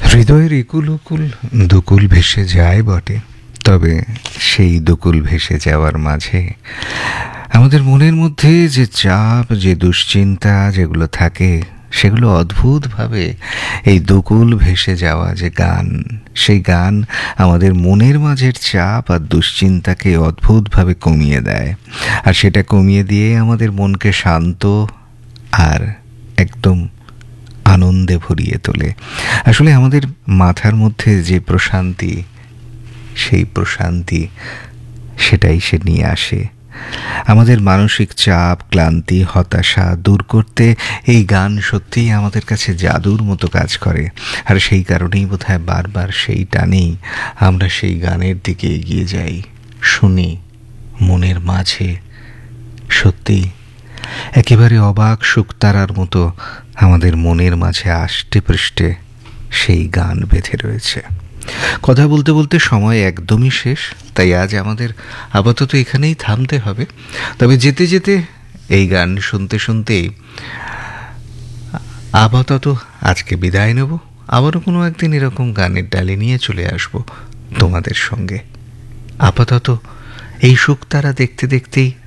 হৃদয়ের একুল উকুল দুকুল ভেসে যায় বটে, তবে সেই দুকুল ভেসে যাওয়ার মাঝে আমাদের মনের মধ্যে যে চাপ, যে দুশ্চিন্তা যেগুলো থাকে, সেগুলো অদ্ভুতভাবে এই দুকুল ভেসে যাওয়া যে গান, সেই গান আমাদের মনের মাঝের চাপ আর দুশ্চিন্তাকে অদ্ভুতভাবে কমিয়ে দেয়। আর সেটা কমিয়ে দিয়ে আমাদের মনকে শান্ত আর একদম আনন্দে ভরিয়ে তোলে। আসলে আমাদের মাথার মধ্যে যে প্রশান্তি, সেই প্রশান্তি সেটাই সে নিয়ে আসে। আমাদের মানসিক চাপ, ক্লান্তি, হতাশা দূর করতে এই গান সত্যিই আমাদের কাছে জাদুর মতো কাজ করে। আর সেই কারণেই বোধহয় বারবার সেই টানেই আমরা সেই গানের দিকে এগিয়ে যাই, শুনি মনের মাঝে। সত্যি একেবারে অবাক শুকতারার মতো আমাদের মনের মাঝে আষ্টে পৃষ্ঠে সেই গান বেঁধে রয়েছে। কথা বলতে বলতে সময় একদমই শেষ, তাই আজ আমাদের আপাতত এখানেই থামতে হবে। তবে যেতে যেতে এই গান শুনতে শুনতেই আপাতত আজকে বিদায় নেব। আবারও কোনো একদিন এরকম গানের ডালি নিয়ে চলে আসব তোমাদের সঙ্গে। আপাতত এই শুকতারা দেখতে দেখতেই